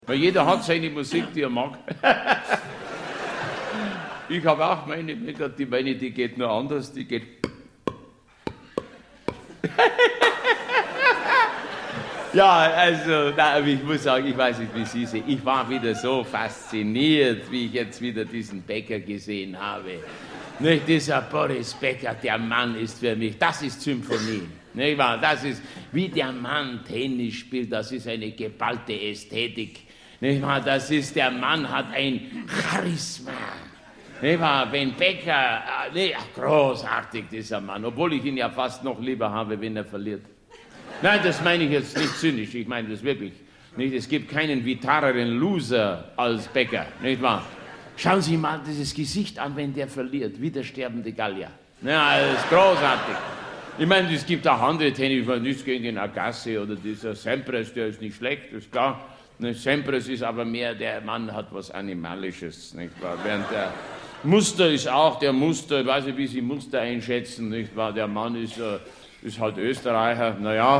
Weil jeder hat seine Musik, die er mag. Ich habe auch meine, die geht nur anders, die geht. Ja, also, aber ich muss sagen, ich weiß nicht, wie Sie sehen. Ich war wieder so fasziniert, wie ich jetzt wieder diesen Becker gesehen habe. Nicht dieser Boris Becker, der Mann ist für mich, das ist Symphonie. Nicht wahr? Das ist, wie der Mann Tennis spielt, das ist eine geballte Ästhetik. Nicht wahr? Das ist, der Mann hat ein Charisma. Nicht wahr? Wenn Becker, großartig dieser Mann, obwohl ich ihn ja fast noch lieber habe, wenn er verliert. Nein, das meine ich jetzt nicht zynisch, ich meine das wirklich. Nicht? Es gibt keinen vitareren Loser als Becker, nicht wahr? Schauen Sie mal dieses Gesicht an, wenn der verliert, wie der sterbende Gallier. Ja, das ist großartig. Ich meine, es gibt auch andere Tennis, nichts gegen den Agassi oder dieser Sampras, der ist nicht schlecht, das ist klar. Sampras ist aber mehr, der Mann hat was Animalisches, nicht wahr? Während der Muster ist auch der Muster, ich weiß nicht, wie Sie Muster einschätzen, nicht wahr? Der Mann ist halt Österreicher, naja.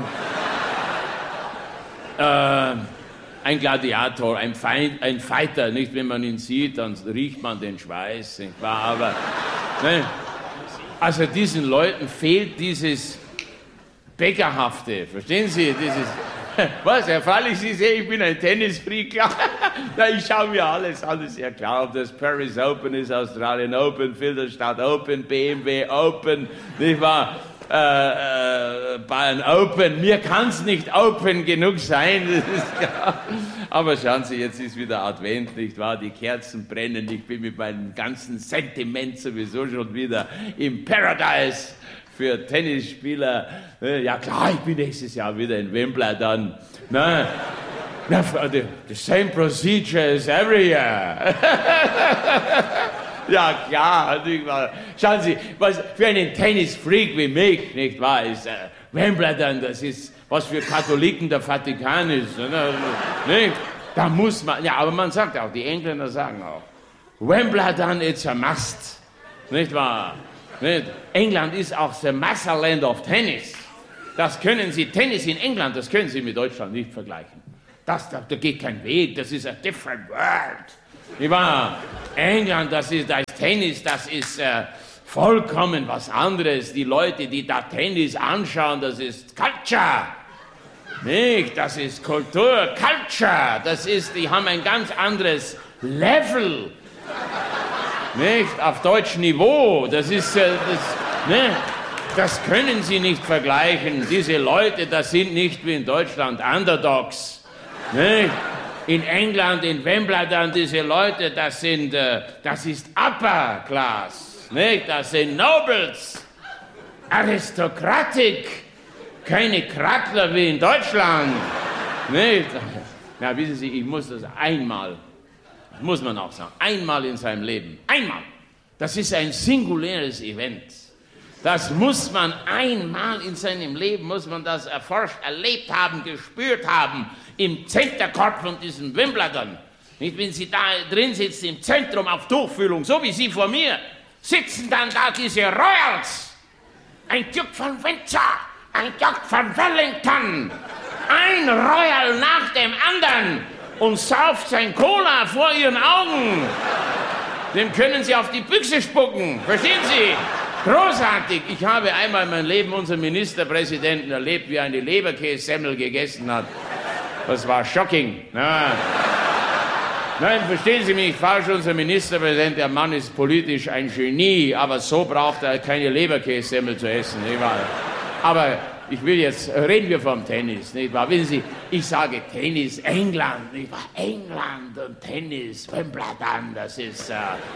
Ein Gladiator, ein Fighter, nicht? Wenn man ihn sieht, dann riecht man den Schweiß, nicht wahr? Aber, ne? Also diesen Leuten fehlt dieses Beckerhafte, verstehen Sie? Dieses, was, Herr Freilich, Sie sehen, ich bin ein Tennisfreak, klar. Na, ich schaue mir alles an, ist ja klar, ob das Paris Open ist, Australian Open, Filderstadt Open, BMW Open, nicht wahr? Bayern Open, mir kann es nicht open genug sein, das ist klar. Aber schauen Sie, jetzt ist wieder Advent, nicht wahr? Die Kerzen brennen, ich bin mit meinem ganzen Sentiment sowieso schon wieder im Paradise für Tennisspieler. Ja klar, ich bin nächstes Jahr wieder in Wimbledon. Na, the same procedure as every year. Ja, klar, nicht wahr? Schauen Sie, was für einen Tennisfreak wie mich, nicht wahr, ist Wimbledon, das ist, was für Katholiken der Vatikan ist. Nicht? Da muss man, ja, aber man sagt auch, die Engländer sagen auch, Wimbledon, it's a must. Nicht wahr? Nicht? England ist auch the Motherland of Tennis. Das können Sie, Tennis in England, das können Sie mit Deutschland nicht vergleichen. Da geht kein Weg, das ist a different world. Nicht wahr? England, das ist Tennis, das ist vollkommen was anderes. Die Leute, die da Tennis anschauen, das ist Culture. Nicht? Das ist Kultur, Culture. Das ist, die haben ein ganz anderes Level. Nicht? Auf deutschem Niveau. Das ist, das können Sie nicht vergleichen. Diese Leute, das sind nicht wie in Deutschland Underdogs. Nicht? In England, in Wimbledon, diese Leute, das ist Upper Class, nicht? Das sind Nobles, Aristokratik, keine Krattler wie in Deutschland, nicht? Na, wissen Sie, ich muss das einmal, muss man auch sagen, einmal in seinem Leben, einmal, das ist ein singuläres Event. Das muss man einmal in seinem Leben, muss man das erforscht, erlebt haben, gespürt haben, im Centercourt von diesem Wimbledon. Nicht, wenn Sie da drin sitzen, im Zentrum auf Tuchfühlung, so wie Sie vor mir, sitzen dann da diese Royals. Ein Duke von Windsor, ein Duke von Wellington, ein Royal nach dem anderen und sauft sein Cola vor Ihren Augen. Dem können Sie auf die Büchse spucken, verstehen Sie? Großartig! Ich habe einmal in meinem Leben unseren Ministerpräsidenten erlebt, wie er eine Leberkässemmel gegessen hat. Das war shocking. Ja. Nein, verstehen Sie mich falsch, unser Ministerpräsident, der Mann ist politisch ein Genie, aber so braucht er keine Leberkässemmel zu essen, nicht wahr? Aber ich will jetzt, reden wir vom Tennis, nicht wahr? Wissen Sie, ich sage Tennis, England, nicht wahr? England und Tennis, Wimbledon, das ist,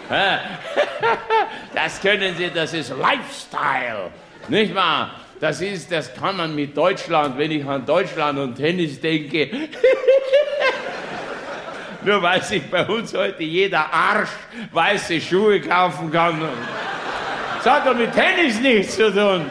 das können Sie, das ist Lifestyle, nicht wahr? Das kann man mit Deutschland, wenn ich an Deutschland und Tennis denke, nur weil sich bei uns heute jeder Arsch weiße Schuhe kaufen kann. Das hat doch mit Tennis nichts zu tun.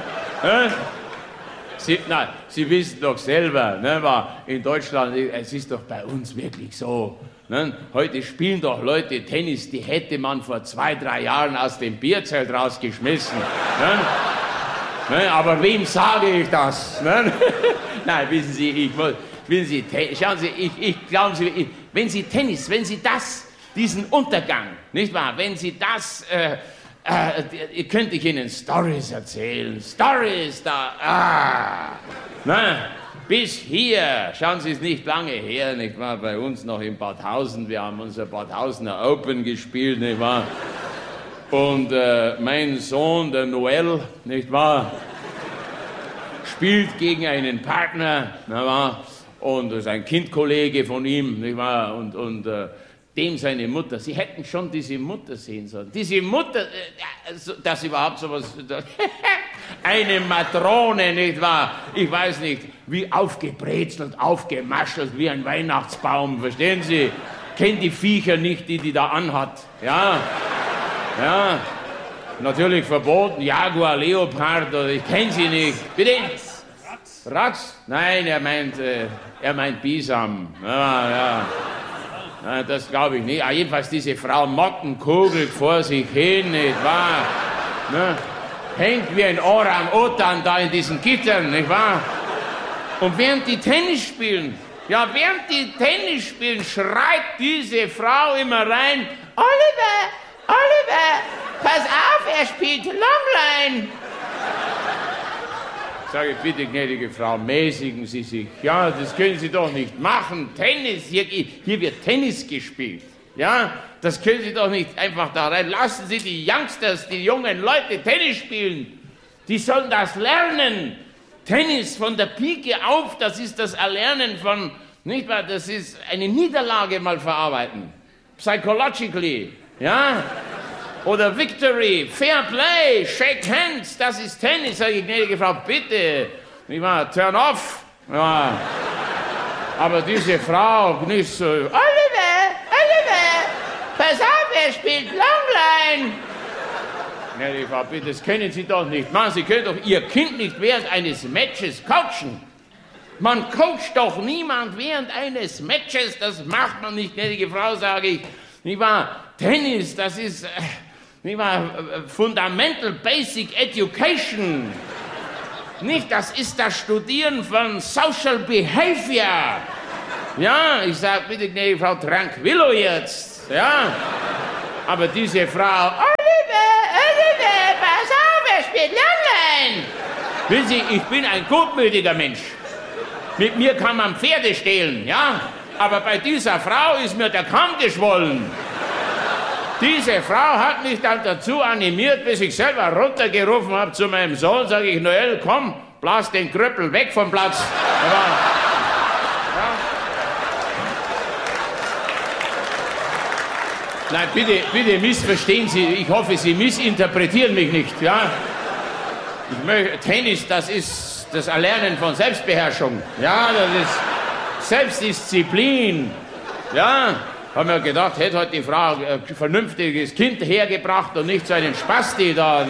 Sie wissen doch selber, ne, in Deutschland, es ist doch bei uns wirklich so. Ne, heute spielen doch Leute Tennis, die hätte man vor 2-3 Jahren aus dem Bierzelt rausgeschmissen. Ne, aber wem sage ich das? Ne? Nein, wissen Sie, schauen Sie, glauben Sie, wenn Sie Tennis, wenn Sie diesen Untergang, nicht wahr, wenn Sie das, könnte ich Ihnen Stories erzählen, Stories da, bis hier, schauen Sie, es nicht lange her, nicht wahr, bei uns noch in Bad Hausen, wir haben unser Bad Hausener Open gespielt, nicht wahr, und mein Sohn, der Noel, nicht wahr, spielt gegen einen Partner, nicht wahr, und das ist ein Kindkollege von ihm, nicht wahr, und dem seine Mutter, Sie hätten schon diese Mutter sehen sollen. Diese Mutter, dass überhaupt sowas, eine Matrone, nicht wahr? Ich weiß nicht, wie aufgebrezelt, aufgemaschelt, wie ein Weihnachtsbaum, verstehen Sie? Kennt die Viecher nicht, die da anhat, ja? Ja, natürlich verboten, Jaguar, Leopard, oder ich kenne sie nicht. Bitte? Ratz? Nein, er meint Bisam, ja. Ja, das glaube ich nicht. Jedenfalls diese Frau Mottenkugel vor sich hin, nicht wahr? Ne? Hängt wie ein Orang-Utan da in diesen Gittern, nicht wahr? Und während die Tennis spielen, schreit diese Frau immer rein, Oliver, pass auf, er spielt Longline. Sage ich, bitte, gnädige Frau, mäßigen Sie sich. Ja, das können Sie doch nicht machen. Tennis, hier wird Tennis gespielt. Ja, das können Sie doch nicht einfach da rein. Lassen Sie die Youngsters, die jungen Leute Tennis spielen. Die sollen das lernen. Tennis von der Pike auf, das ist das Erlernen von, nicht wahr, das ist eine Niederlage mal verarbeiten. Psychologically, ja. Oder Victory, Fair Play, Shake Hands, das ist Tennis, sage ich, gnädige Frau, bitte, nicht wahr, turn off, ja. Aber diese Frau nicht so, Oliver, pass auf, er spielt Longline. Gnädige Frau, bitte, das kennen Sie doch nicht, Mann, Sie können doch Ihr Kind nicht während eines Matches coachen. Man coacht doch niemand während eines Matches, das macht man nicht, gnädige Frau, sage ich, nicht wahr, Tennis, das ist... Nicht wahr? Fundamental Basic Education. Nicht, das ist das Studieren von Social Behavior. Ja, ich sag bitte, gnädige Frau, tranquillo jetzt. Ja, aber diese Frau, Oliver, pass auf, er spielt Longline. Wissen Sie, ich bin ein gutmütiger Mensch. Mit mir kann man Pferde stehlen, ja, aber bei dieser Frau ist mir der Kamm geschwollen. Diese Frau hat mich dann dazu animiert, bis ich selber runtergerufen habe zu meinem Sohn, sage ich, Noel, komm, blas den Krüppel weg vom Platz. Nein, bitte missverstehen Sie, ich hoffe, Sie missinterpretieren mich nicht, ja. Tennis, das ist das Erlernen von Selbstbeherrschung, ja, das ist Selbstdisziplin, ja. Haben wir gedacht, hätte heute die Frau ein vernünftiges Kind hergebracht und nicht so einen Spasti da.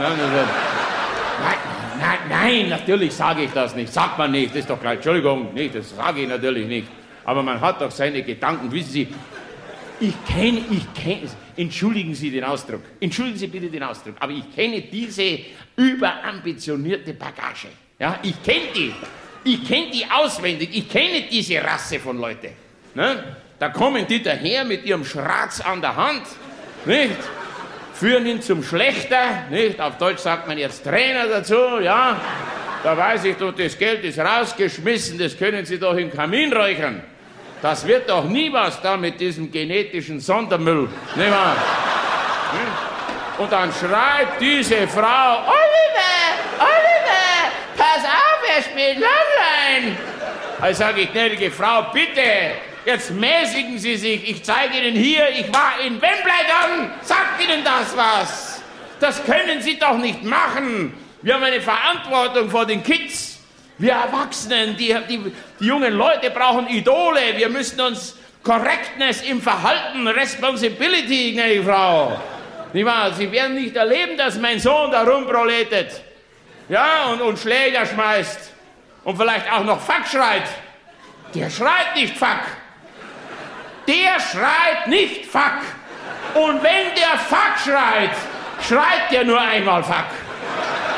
Nein, natürlich sage ich das nicht. Sagt man nicht, das ist doch gleich, Entschuldigung, nicht, das sage ich natürlich nicht. Aber man hat doch seine Gedanken, wissen Sie, ich kenne, entschuldigen Sie den Ausdruck, entschuldigen Sie bitte den Ausdruck, aber ich kenne diese überambitionierte Bagage. Ja, ich kenne die auswendig, ich kenne diese Rasse von Leuten. Ne? Da kommen die daher mit ihrem Schratz an der Hand, nicht? Führen ihn zum Schlächter, nicht? Auf Deutsch sagt man jetzt Trainer dazu, ja? Da weiß ich doch, das Geld ist rausgeschmissen, das können Sie doch im Kamin räuchern. Das wird doch nie was da mit diesem genetischen Sondermüll, nicht wahr? Und dann schreit diese Frau, Oliver, pass auf, er spielt Longline. Also sage ich, gnädige Frau, bitte, jetzt mäßigen Sie sich, ich zeige Ihnen hier, ich war in Wimbledon, sagt Ihnen das was? Das können Sie doch nicht machen. Wir haben eine Verantwortung vor den Kids. Wir Erwachsenen, die jungen Leute brauchen Idole. Wir müssen uns Correctness im Verhalten, Responsibility, gnädige Frau. Nicht wahr? Sie werden nicht erleben, dass mein Sohn da rumproletet. Ja, und Schläger schmeißt. Und vielleicht auch noch Fuck schreit. Der schreit nicht Fuck. Der schreit nicht Fuck. Und wenn der Fuck schreit, schreit der nur einmal Fuck.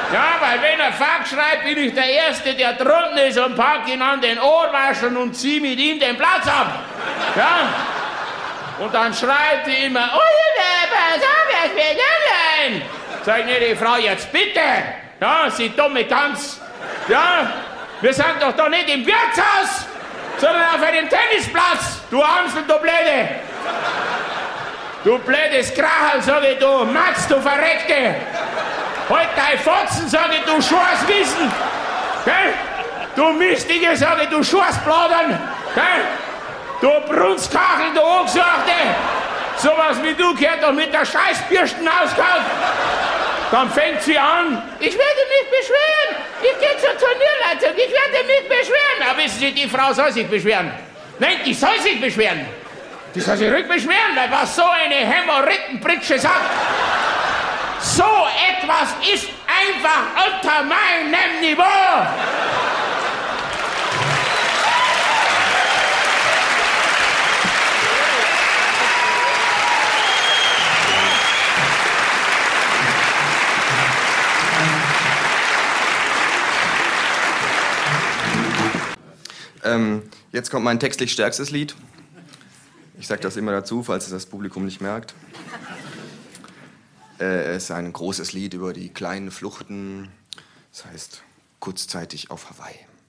Ja, weil wenn er Fakt schreibt, bin ich der Erste, der drunten ist und pack ihn an den Ohrwaschen und zieh mit ihm den Platz ab. Ja? Und dann schreit die immer, pass auf, ich will allein. Sag ich, die Frau, jetzt bitte. Ja, sie dumme Tanz. Ja, wir sind doch da nicht im Wirtshaus, sondern auf einem Tennisplatz. Du Amsel, du Blöde. Du blödes Krachel, sag ich, du Matz, du Verreckte. Halt dein Fotzen, sag ich, du Scheißwissen. Gell? Du Mistige, sag ich, du Scheißbladern. Gell? Du Brunskachel, du Angesachte. Sowas wie du gehört doch mit der Scheißbürsten ausgehauen. Dann fängt sie an. Ich werde mich beschweren. Ich gehe zur Turnierleitung. Ich werde mich beschweren. Aber wissen Sie, die Frau soll sich beschweren. Nein, die soll sich beschweren. Die soll sich rückbeschweren, weil was so eine Hämorrhoidenpritsche sagt. So etwas ist einfach unter meinem Niveau. Jetzt kommt mein textlich stärkstes Lied. Ich sage das immer dazu, falls es das Publikum nicht merkt. Es ist ein großes Lied über die kleinen Fluchten. Das heißt, kurzzeitig auf Hawaii.